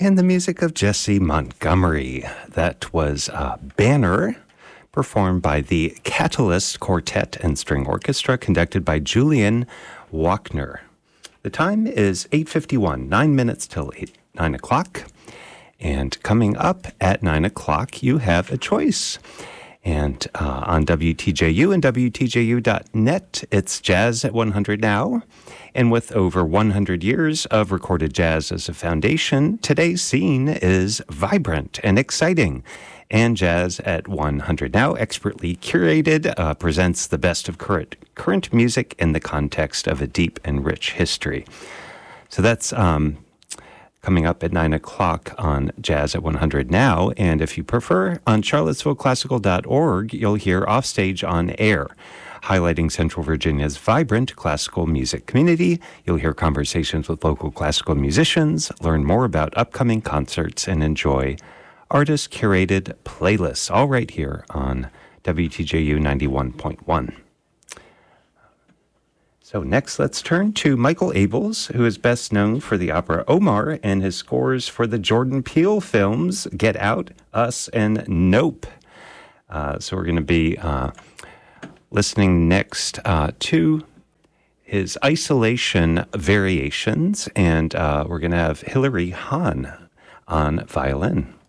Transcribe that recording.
And the music of Jesse Montgomery. That was Banner, performed by the Catalyst Quartet and String Orchestra, conducted by Julian Wachner. The time is 8:51, 9 minutes till 9 o'clock. And coming up at 9 o'clock, you have a choice. And on WTJU and WTJU.net, it's Jazz at 100 Now. And with over 100 years of recorded jazz as a foundation, today's scene is vibrant and exciting. And Jazz at 100 Now, expertly curated, presents the best of current music in the context of a deep and rich history. So that's coming up at 9 o'clock on Jazz at 100 Now. And if you prefer, on charlottesvilleclassical.org, you'll hear Offstage on Air, highlighting Central Virginia's vibrant classical music community. You'll hear conversations with local classical musicians, learn more about upcoming concerts, and enjoy artist-curated playlists, all right here on WTJU 91.1. So next, let's turn to Michael Abels, who is best known for the opera Omar and his scores for the Jordan Peele films Get Out, Us, and Nope. So we're going to be listening next to his Isolation Variations, and we're going to have Hilary Hahn on violin.